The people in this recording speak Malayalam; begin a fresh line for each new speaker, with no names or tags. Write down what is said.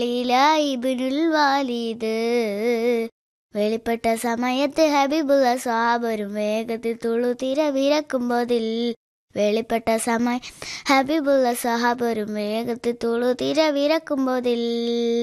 ലീല ഇബ്നുൽ വാലിദ്. വെളിപ്പെട്ട സമയത്ത് ഹബീബുള്ള സ്വഹാബരും വേഗത്തിൽ തുളുതിര വിരക്കുമ്പോതിൽ. വെളിപ്പെട്ട സമയം ഹബീബുള്ള സ്വഹാബരും വേഗത്തിൽ തുളുതിര വിരക്കുമ്പോതിൽ.